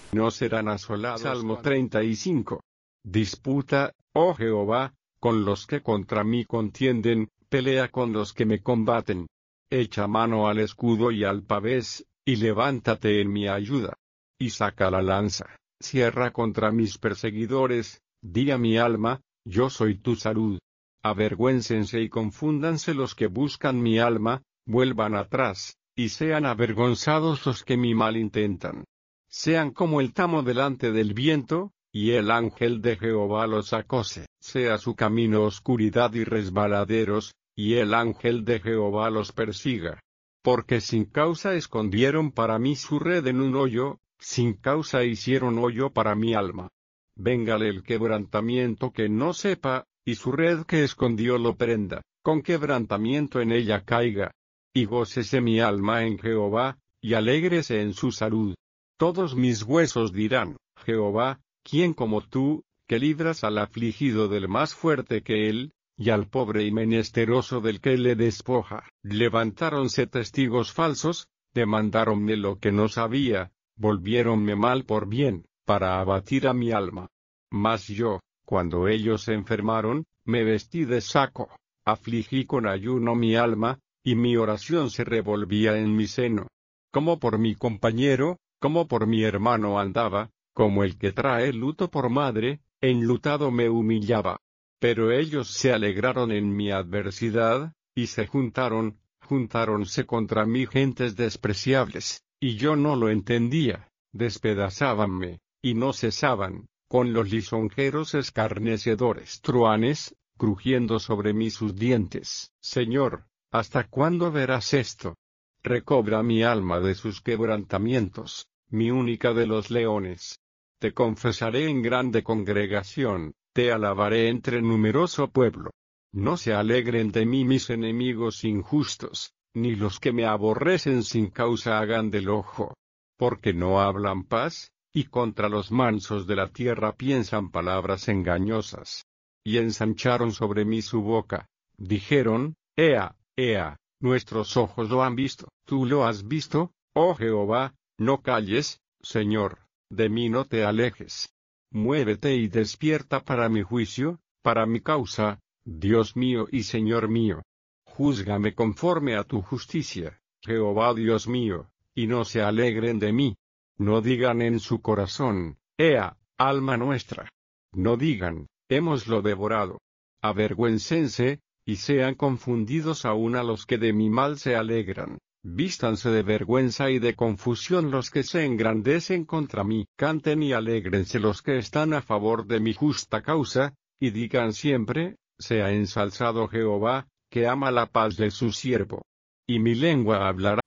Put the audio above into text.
no serán asolados. Salmo 35. Disputa, oh Jehová, con los que contra mí contienden, pelea con los que me combaten. Echa mano al escudo y al pavés, y levántate en mi ayuda. Y saca la lanza, cierra contra mis perseguidores, di a mi alma, yo soy tu salud. Avergüéncense y confúndanse los que buscan mi alma, vuelvan atrás, y sean avergonzados los que mi mal intentan. Sean como el tamo delante del viento, y el ángel de Jehová los acose. Sea su camino oscuridad y resbaladeros, y el ángel de Jehová los persiga. Porque sin causa escondieron para mí su red en un hoyo, sin causa hicieron hoyo para mi alma. Véngale el quebrantamiento que no sepa, y su red que escondió lo prenda, con quebrantamiento en ella caiga. Y gócese mi alma en Jehová, y alégrese en su salud. Todos mis huesos dirán, Jehová, ¿quién como tú, que libras al afligido del más fuerte que él, y al pobre y menesteroso del que le despoja? Levantáronse testigos falsos, demandáronme lo que no sabía, volviéronme mal por bien, para abatir a mi alma. Mas yo, cuando ellos se enfermaron, me vestí de saco, afligí con ayuno mi alma, y mi oración se revolvía en mi seno. Como por mi compañero, como por mi hermano andaba, como el que trae luto por madre, enlutado me humillaba. Pero ellos se alegraron en mi adversidad, y se juntáronse contra mí gentes despreciables, y yo no lo entendía, despedazábanme, y no cesaban, con los lisonjeros escarnecedores truanes, crujiendo sobre mí sus dientes. Señor, ¿hasta cuándo verás esto? Recobra mi alma de sus quebrantamientos, mi única de los leones. Te confesaré en grande congregación, te alabaré entre numeroso pueblo. No se alegren de mí mis enemigos injustos, ni los que me aborrecen sin causa hagan del ojo. Porque no hablan paz, y contra los mansos de la tierra piensan palabras engañosas. Y ensancharon sobre mí su boca, dijeron, Ea, Ea, nuestros ojos lo han visto. Tú lo has visto, oh Jehová, no calles, Señor, de mí no te alejes. Muévete y despierta para mi juicio, para mi causa, Dios mío y Señor mío. Júzgame conforme a tu justicia, Jehová Dios mío, y no se alegren de mí. No digan en su corazón, Ea, alma nuestra. No digan, hémoslo devorado. Avergüéncense, y sean confundidos aún a los que de mi mal se alegran. Vístanse de vergüenza y de confusión los que se engrandecen contra mí. Canten y alégrense los que están a favor de mi justa causa, y digan siempre, sea ensalzado Jehová, que ama la paz de su siervo. Y mi lengua hablará